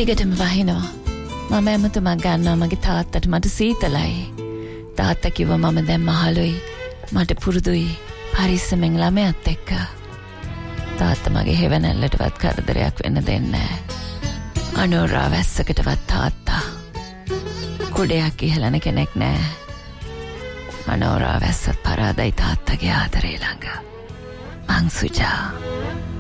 දිගටම වහිනවා. මම ඇමතුමක් ගන්නවා මගේ තාත්තට. මට සීතලයි. තාත්තා කිව්වා මම දැන් මහලුයි. මට පුරුදුයි පරිස්සමෙන් ළමයාත් එක්ක. තාත්තා මගේ හෙවණැල්ලටවත් කරදරයක් වෙන්න දෙන්නේ නැහැ. අනෝරා වැස්සකටවත් තාත්තා කුඩයක් ඉහළන කෙනෙක් නැහැ. අනෝරා වැස්සත් පරාදයි තාත්තගේ ආදරේ ළඟ. මං සුජා